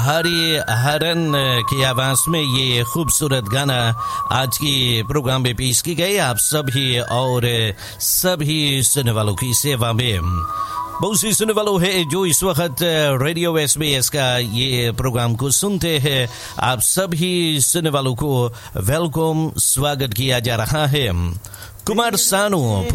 हरी हरन की आवाज में ये खूबसूरत गाना आज की प्रोग्राम में पेश की गई आप सभी और सभी सुनने वालों की सेवा में। बहुत सी सुनने वालों है जो इस वक्त रेडियो SBS का ये प्रोग्राम को सुनते हैं। आप सभी सुनने वालों को वेलकम स्वागत किया जा रहा है। कुमार सानू